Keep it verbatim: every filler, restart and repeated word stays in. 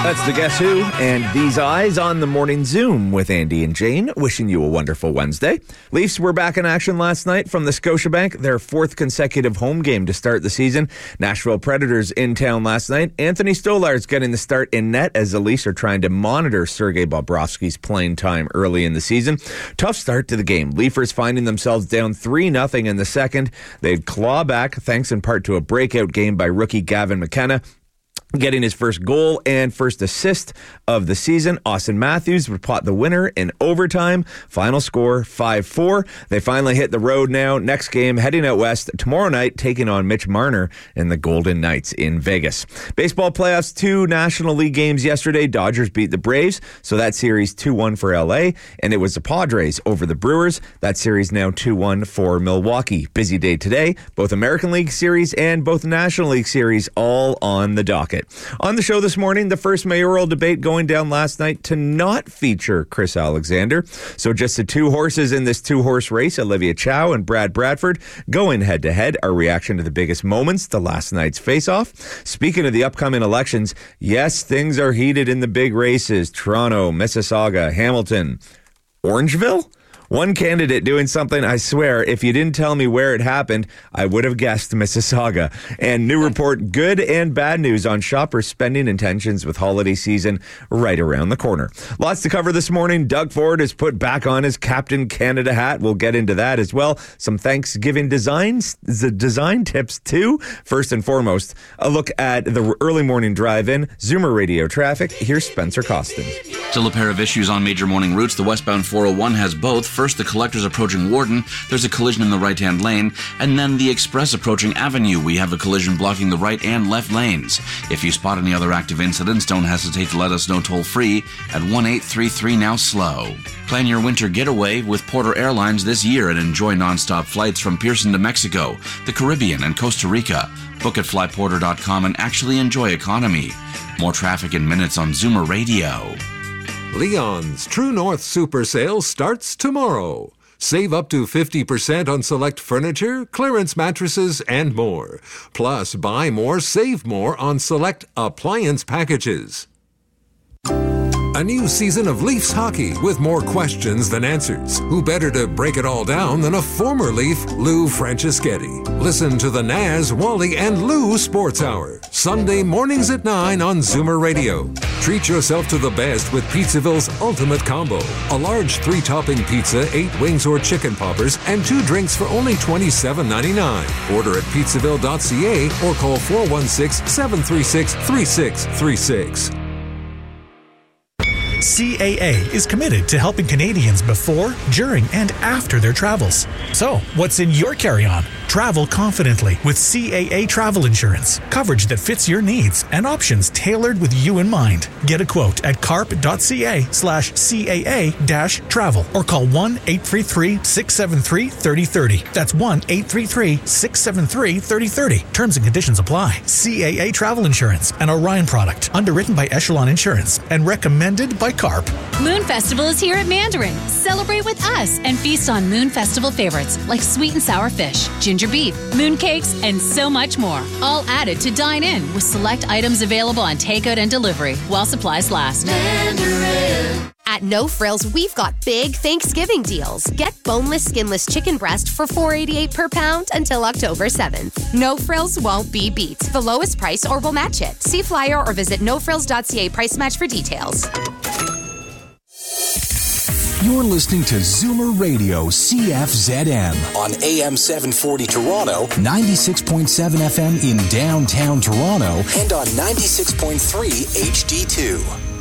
That's the Guess Who and These Eyes on the Morning Zoom with Andy and Jane, wishing you a wonderful Wednesday. Leafs were back in action last night from the Scotiabank, their fourth consecutive home game to start the season. Nashville Predators in town last night. Anthony Stolarz getting the start in net as the Leafs are trying to monitor Sergei Bobrovsky's playing time early in the season. Tough start to the game. Leafers finding themselves down three nothing in the second. They'd claw back thanks in part to a breakout game by rookie Gavin McKenna, getting his first goal and first assist of the season. Austin Matthews would pot the winner in overtime. Final score five four. They finally hit the road now. Next game heading out west tomorrow night, taking on Mitch Marner and the Golden Knights in Vegas. Baseball playoffs, two National League games yesterday. Dodgers beat the Braves, so that series two one for L A, and it was the Padres over the Brewers. That series now two one for Milwaukee. Busy day today. Both American League series and both National League series all on the docket. On the show this morning, the first mayoral debate going down last night to not feature Chris Alexander. So just the two horses in this two-horse race, Olivia Chow and Brad Bradford, going head-to-head. Our reaction to the biggest moments to last night's face-off. Speaking of the upcoming elections, yes, things are heated in the big races. Toronto, Mississauga, Hamilton, Orangeville? One candidate doing something, I swear, if you didn't tell me where it happened, I would have guessed Mississauga. And new report, good and bad news on shoppers' spending intentions with holiday season right around the corner. Lots to cover this morning. Doug Ford is put back on his Captain Canada hat. We'll get into that as well. Some Thanksgiving designs, the design tips too. First and foremost, a look at the early morning drive-in, Zoomer Radio traffic. Here's Spencer Costin. Still a pair of issues on major morning routes. The westbound four oh one has both. First, the collectors approaching Warden. There's a collision in the right-hand lane. And then the express approaching Avenue. We have a collision blocking the right and left lanes. If you spot any other active incidents, don't hesitate to let us know toll-free at one eight three three now slow. Plan your winter getaway with Porter Airlines this year and enjoy nonstop flights from Pearson to Mexico, the Caribbean, and Costa Rica. Book at fly porter dot com and actually enjoy economy. More traffic in minutes on Zoomer Radio. Leon's True North Super Sale starts tomorrow. Save up to fifty percent on select furniture, clearance mattresses, and more. Plus, buy more, save more on select appliance packages. A new season of Leafs hockey with more questions than answers. Who better to break it all down than a former Leaf, Lou Franceschetti? Listen to the Naz, Wally, and Lou Sports Hour. Sunday mornings at nine on Zoomer Radio. Treat yourself to the best with Pizzaville's Ultimate Combo. A large three-topping pizza, eight wings or chicken poppers, and two drinks for only twenty-seven ninety-nine. Order at pizzaville dot c a or call four one six, seven three six, three six three six. C A A is committed to helping Canadians before, during, and after their travels. So, what's in your carry-on? Travel confidently with C A A travel insurance. Coverage that fits your needs and options tailored with you in mind. Get a quote at carp dot c a slash CAA dash travel or call one eight three three, six seven three, three oh three oh. That's one eight three three, six seven three, three oh three oh. Terms and conditions apply. C A A Travel Insurance, an Orion product, underwritten by Echelon Insurance and recommended by Carp. Moon Festival is here at Mandarin. Celebrate with us and feast on Moon Festival favorites like sweet and sour fish, ginger beef, moon cakes, and so much more. All added to dine in with select items available on takeout and delivery while supplies last. Mandarin. At No Frills, we've got big Thanksgiving deals. Get boneless, skinless chicken breast for four dollars and eighty-eight cents per pound until October seventh. No Frills won't be beat. The lowest price or we'll match it. See flyer or visit no frills dot c a price match for details. You're listening to Zoomer Radio C F Z M on A M seven forty Toronto, ninety-six point seven F M in downtown Toronto, and on ninety-six point three H D two.